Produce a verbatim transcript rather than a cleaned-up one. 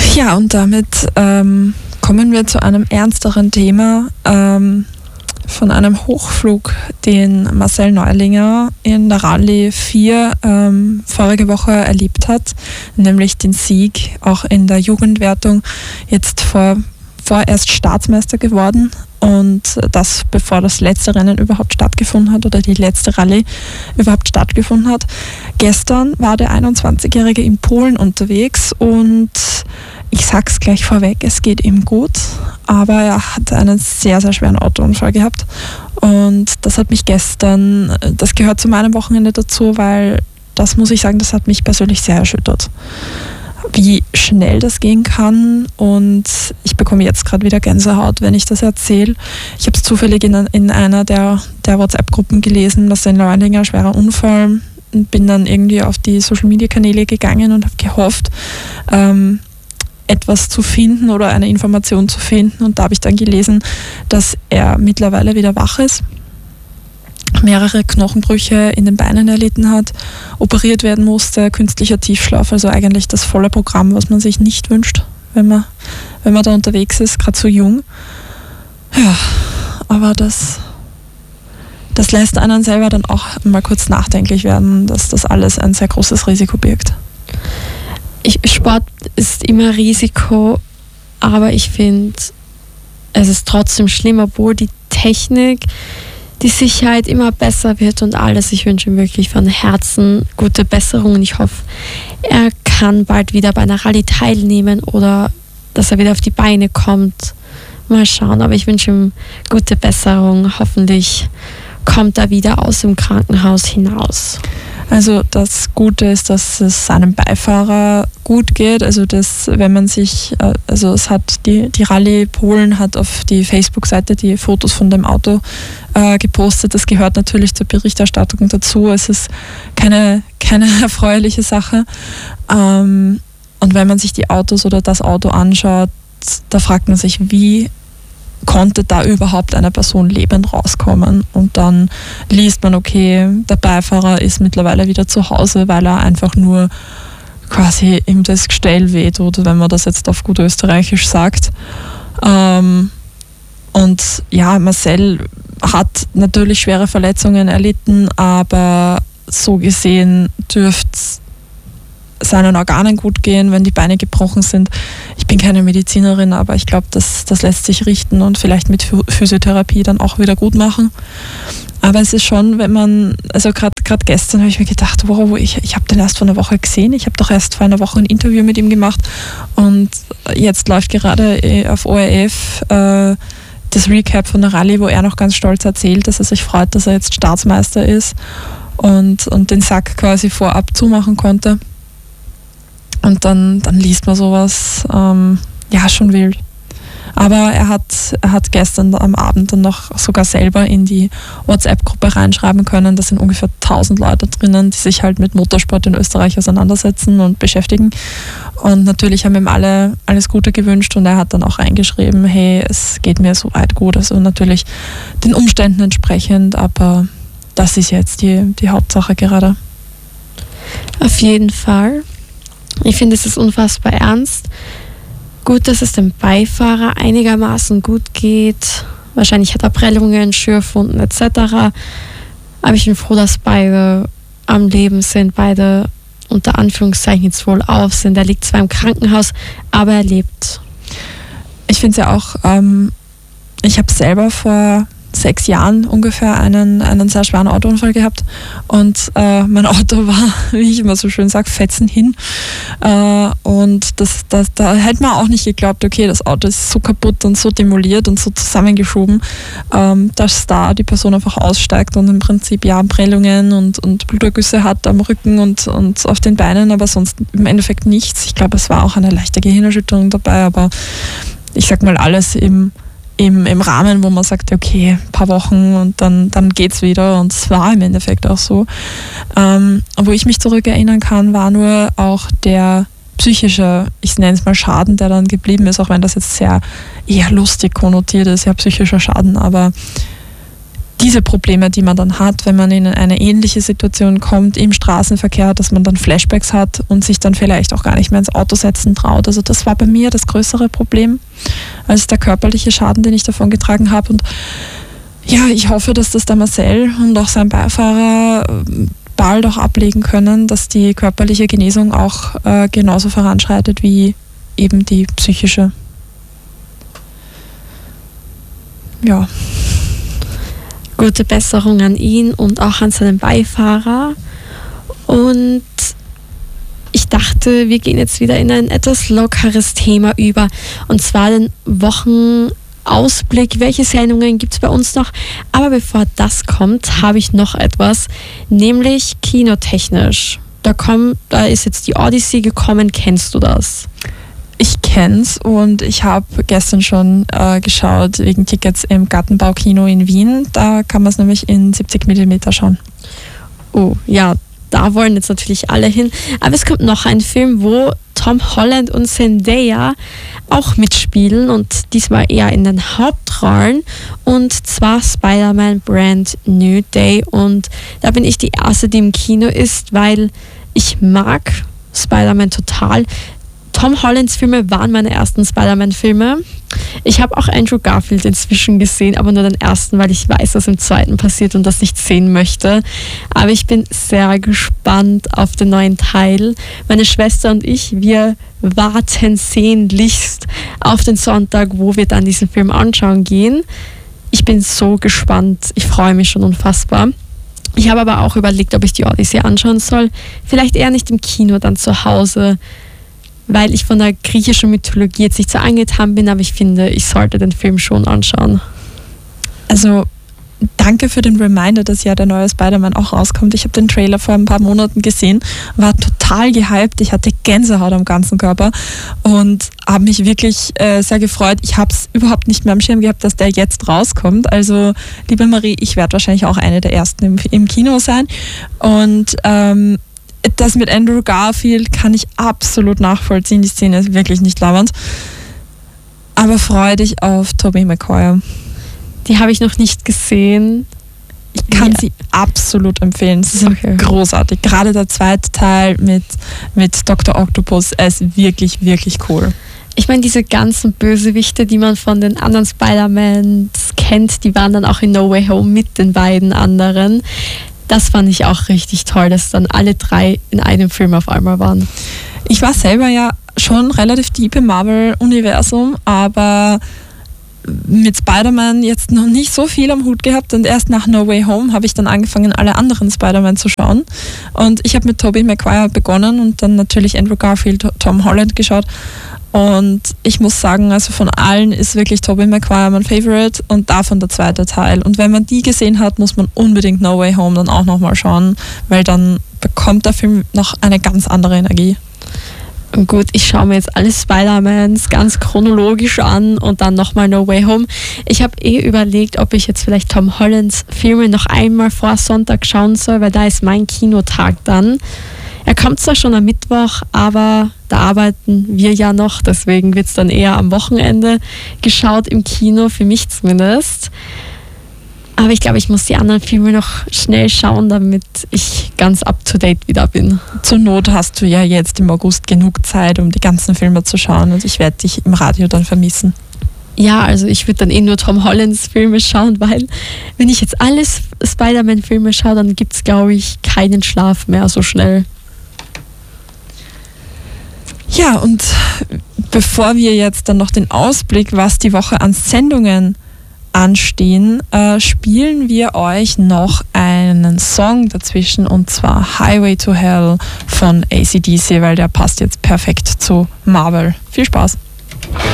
Ja, und damit ähm, kommen wir zu einem ernsteren Thema, ähm, von einem Hochflug, den Marcel Neulinger in der Rallye vier ähm, vorige Woche erlebt hat, nämlich den Sieg auch in der Jugendwertung, jetzt vor, vorerst Staatsmeister geworden, und das bevor das letzte Rennen überhaupt stattgefunden hat oder die letzte Rallye überhaupt stattgefunden hat. Gestern war der einundzwanzigjährige in Polen unterwegs und ich sag's gleich vorweg, es geht ihm gut, aber er hat einen sehr, sehr schweren Autounfall gehabt und das hat mich gestern, das gehört zu meinem Wochenende dazu, weil das muss ich sagen, das hat mich persönlich sehr erschüttert, wie schnell das gehen kann, und ich bekomme jetzt gerade wieder Gänsehaut, wenn ich das erzähle. Ich habe es zufällig in, in einer der, der WhatsApp-Gruppen gelesen, dass ein Neulinger schwerer Unfall, und bin dann irgendwie auf die Social-Media-Kanäle gegangen und habe gehofft, ähm, etwas zu finden oder eine Information zu finden, und da habe ich dann gelesen, dass er mittlerweile wieder wach ist, mehrere Knochenbrüche in den Beinen erlitten hat, operiert werden musste, künstlicher Tiefschlaf, also eigentlich das volle Programm, was man sich nicht wünscht, wenn man, wenn man da unterwegs ist, gerade so jung. Ja, aber das, das lässt einen selber dann auch mal kurz nachdenklich werden, dass das alles ein sehr großes Risiko birgt. Ich, Sport ist immer Risiko, aber ich finde, es ist trotzdem schlimm, obwohl die Technik, die Sicherheit immer besser wird und alles. Ich wünsche ihm wirklich von Herzen gute Besserung und ich hoffe, er kann bald wieder bei einer Rallye teilnehmen oder dass er wieder auf die Beine kommt. Mal schauen, aber ich wünsche ihm gute Besserung. Hoffentlich kommt er wieder aus dem Krankenhaus hinaus. Also das Gute ist, dass es seinem Beifahrer gut geht. Also das, wenn man sich, also es hat die, die Rallye Polen hat auf die Facebook-Seite die Fotos von dem Auto äh, gepostet. Das gehört natürlich zur Berichterstattung dazu. Es ist keine, keine erfreuliche Sache. Ähm, und wenn man sich die Autos oder das Auto anschaut, da fragt man sich, wie konnte da überhaupt eine Person lebend rauskommen, und dann liest man, okay, der Beifahrer ist mittlerweile wieder zu Hause, weil er einfach nur quasi ihm das Gestell wehtut, wenn man das jetzt auf gut österreichisch sagt. Ähm, und ja, Marcel hat natürlich schwere Verletzungen erlitten, aber so gesehen dürfte es seinen Organen gut gehen, wenn die Beine gebrochen sind. Ich bin keine Medizinerin, aber ich glaube, das, das lässt sich richten und vielleicht mit Physiotherapie dann auch wieder gut machen. Aber es ist schon, wenn man, also gerade gestern habe ich mir gedacht, wow, ich, ich habe den erst vor einer Woche gesehen, ich habe doch erst vor einer Woche ein Interview mit ihm gemacht, und jetzt läuft gerade auf O R F äh, das Recap von der Rallye, wo er noch ganz stolz erzählt, dass er sich freut, dass er jetzt Staatsmeister ist und, und den Sack quasi vorab zumachen konnte. Und dann, dann liest man sowas, ähm, ja, schon wild. Aber er hat, er hat gestern am Abend dann noch sogar selber in die WhatsApp-Gruppe reinschreiben können. Da sind ungefähr tausend Leute drinnen, die sich halt mit Motorsport in Österreich auseinandersetzen und beschäftigen. Und natürlich haben ihm alle alles Gute gewünscht, und er hat dann auch reingeschrieben, hey, es geht mir so weit gut. Also natürlich den Umständen entsprechend, aber das ist jetzt die, die Hauptsache gerade. Auf jeden Fall. Ich finde, es ist unfassbar ernst. Gut, dass es dem Beifahrer einigermaßen gut geht. Wahrscheinlich hat er Prellungen, Schürfwunden et cetera. Aber ich bin froh, dass beide am Leben sind, beide unter Anführungszeichen jetzt wohl auf sind. Er liegt zwar im Krankenhaus, aber er lebt. Ich finde es ja auch, ähm, ich habe selber vor sechs Jahren ungefähr einen, einen sehr schweren Autounfall gehabt, und äh, mein Auto war, wie ich immer so schön sage, fetzen hin, äh, und das, das, da hätte man auch nicht geglaubt, okay, das Auto ist so kaputt und so demoliert und so zusammengeschoben, ähm, dass da die Person einfach aussteigt und im Prinzip ja Prellungen und, und Blutergüsse hat am Rücken und, und auf den Beinen, aber sonst im Endeffekt nichts. Ich glaube, es war auch eine leichte Gehirnerschütterung dabei, aber ich sag mal, alles im Im, im Rahmen, wo man sagt, okay, ein paar Wochen und dann, dann geht's wieder, und es war im Endeffekt auch so. Ähm, wo ich mich zurückerinnern kann, war nur auch der psychische, ich nenne es mal Schaden, der dann geblieben ist, auch wenn das jetzt sehr eher lustig konnotiert ist, ja, psychischer Schaden, aber diese Probleme, die man dann hat, wenn man in eine ähnliche Situation kommt im Straßenverkehr, dass man dann Flashbacks hat und sich dann vielleicht auch gar nicht mehr ins Auto setzen traut. Also das war bei mir das größere Problem als der körperliche Schaden, den ich davon getragen habe. Und ja, ich hoffe, dass das der Marcel und auch sein Beifahrer bald auch ablegen können, dass die körperliche Genesung auch äh, genauso voranschreitet wie eben die psychische. Ja. Gute Besserung an ihn und auch an seinen Beifahrer. Und ich dachte, wir gehen jetzt wieder in ein etwas lockeres Thema über. Und zwar den Wochenausblick. Welche Sendungen gibt es bei uns noch? Aber bevor das kommt, habe ich noch etwas, nämlich kinotechnisch. Da, komm, da ist jetzt die Odyssey gekommen. Kennst du das? Ich kenn's und ich habe gestern schon äh, geschaut wegen Tickets im Gartenbaukino in Wien. Da kann man es nämlich in siebzig Millimeter schauen. Oh, ja, da wollen jetzt natürlich alle hin. Aber es kommt noch ein Film, wo Tom Holland und Zendaya auch mitspielen und diesmal eher in den Hauptrollen. Und zwar Spider-Man Brand New Day. Und da bin ich die Erste, die im Kino ist, weil ich mag Spider-Man total. Tom Hollands Filme waren meine ersten Spider-Man-Filme. Ich habe auch Andrew Garfield inzwischen gesehen, aber nur den ersten, weil ich weiß, was im zweiten passiert und das nicht sehen möchte. Aber ich bin sehr gespannt auf den neuen Teil. Meine Schwester und ich, wir warten sehnlichst auf den Sonntag, wo wir dann diesen Film anschauen gehen. Ich bin so gespannt. Ich freue mich schon unfassbar. Ich habe aber auch überlegt, ob ich die Odyssey anschauen soll. Vielleicht eher nicht im Kino, dann zu Hause, weil ich von der griechischen Mythologie jetzt nicht so angetan bin, aber ich finde, ich sollte den Film schon anschauen. Also danke für den Reminder, dass ja der neue Spider-Man auch rauskommt. Ich habe den Trailer vor ein paar Monaten gesehen, war total gehypt. Ich hatte Gänsehaut am ganzen Körper und habe mich wirklich äh, sehr gefreut. Ich habe es überhaupt nicht mehr am Schirm gehabt, dass der jetzt rauskommt. Also liebe Marie, ich werde wahrscheinlich auch eine der ersten im, im Kino sein. Und ähm, das mit Andrew Garfield kann ich absolut nachvollziehen. Die Szene ist wirklich nicht lauernd. Aber freu dich auf Tobey Maguire. Die habe ich noch nicht gesehen. Ich kann ja. sie absolut empfehlen. Sie sind Okay. großartig. Gerade der zweite Teil mit, mit Doktor Octopus, er ist wirklich, wirklich cool. Ich meine, diese ganzen Bösewichte, die man von den anderen Spider-Mans kennt, die waren dann auch in No Way Home mit den beiden anderen. Das fand ich auch richtig toll, dass dann alle drei in einem Film auf einmal waren. Ich war selber ja schon relativ deep im Marvel-Universum, aber mit Spider-Man jetzt noch nicht so viel am Hut gehabt und erst nach No Way Home habe ich dann angefangen, alle anderen Spider-Man zu schauen. Und ich habe mit Tobey Maguire begonnen und dann natürlich Andrew Garfield, Tom Holland geschaut. Und ich muss sagen, also von allen ist wirklich Tobey Maguire mein Favorite und davon der zweite Teil. Und wenn man die gesehen hat, muss man unbedingt No Way Home dann auch nochmal schauen, weil dann bekommt der Film noch eine ganz andere Energie. Und gut, ich schaue mir jetzt alle Spider-Mans ganz chronologisch an und dann nochmal No Way Home. Ich habe eh überlegt, ob ich jetzt vielleicht Tom Hollands Filme noch einmal vor Sonntag schauen soll, weil da ist mein Kinotag dann. Er kommt zwar schon am Mittwoch, aber da arbeiten wir ja noch, deswegen wird es dann eher am Wochenende geschaut im Kino, für mich zumindest. Aber ich glaube, ich muss die anderen Filme noch schnell schauen, damit ich ganz up-to-date wieder bin. Zur Not hast du ja jetzt im August genug Zeit, um die ganzen Filme zu schauen und ich werde dich im Radio dann vermissen. Ja, also ich würde dann eh nur Tom Hollands Filme schauen, weil wenn ich jetzt alle Spider-Man-Filme schaue, dann gibt es, glaube ich, keinen Schlaf mehr so schnell. Ja, und bevor wir jetzt dann noch den Ausblick, was die Woche an Sendungen anstehen, äh, spielen wir euch noch einen Song dazwischen und zwar Highway to Hell von A C D C, weil der passt jetzt perfekt zu Marvel. Viel Spaß!